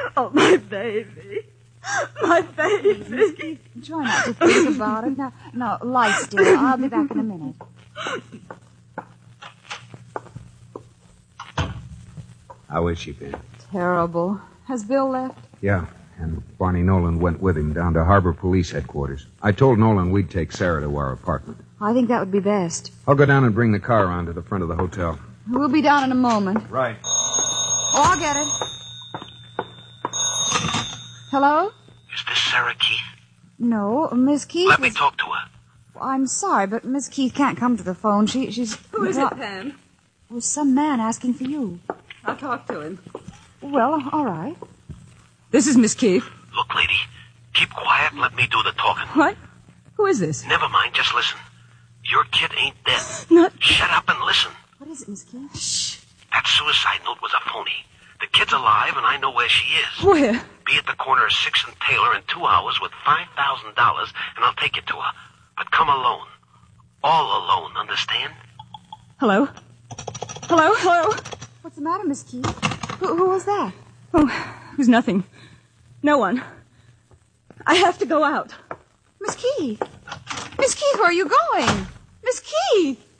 Oh, my baby. My baby. Try not to think about it. Now, lie still. I'll be back in a minute. How is she, Ben? Terrible. Has Bill left? Yeah, and Barney Nolan went with him down to Harbor Police Headquarters. I told Nolan we'd take Sarah to our apartment. I think that would be best. I'll go down and bring the car around to the front of the hotel. We'll be down in a moment. Right. Oh, I'll get it. Hello? Is this Sarah Keith? No, Miss Keith. Let me talk to her. I'm sorry, but Miss Keith can't come to the phone. She's... Who is it, Pam? It was some man asking for you. I'll talk to him. Well, all right. This is Miss Keith. Look, lady, keep quiet and let me do the talking. What? Who is this? Never mind, just listen. Your kid ain't dead. Not... Shut up and listen. What is it, Miss Keith? Shh. That suicide note was a phony. The kid's alive, and I know where she is. Where? Be at the corner of 6th and Taylor in 2 hours with $5,000, and I'll take you to her. But come alone. All alone, understand? Hello? Hello? Hello? What's the matter, Miss Keith? Who was that? Oh, it was nothing. No one. I have to go out. Miss Keith! Miss Keith, where are you going? Miss Keith!